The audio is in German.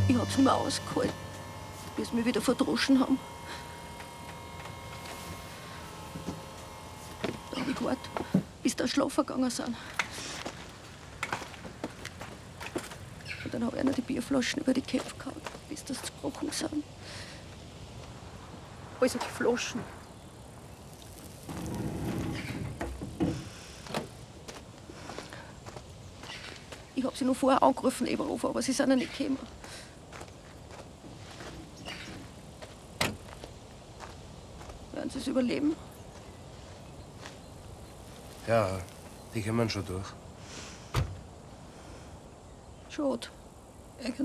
Ich hab's nicht mehr ausgehalten, bis sie mich wieder verdroschen haben. Da hab ich gewartet, bis die schlafen gegangen sind. Und dann hab ich einer die Bierflaschen über die Köpfe gehauen, bis das zerbrochen sind. Also die Flaschen. Ich hab sie noch vorher angerufen, Eberhofer, aber sie sind ja nicht gekommen. Werden sie es überleben? Ja, die kommen schon durch. Schade.